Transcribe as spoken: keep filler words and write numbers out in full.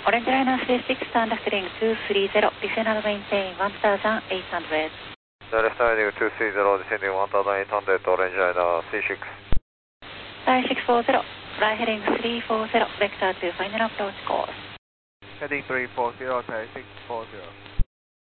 Orange Liner three six, standard heading two three zero, descend and maintain one thousand eight hundred. Direct heading two three zero, descending one thousand eight hundred, Orange Liner three six. Fly six four zero, fly heading three four zero, vector to final approach course. Heading three four zero, fly six four zero.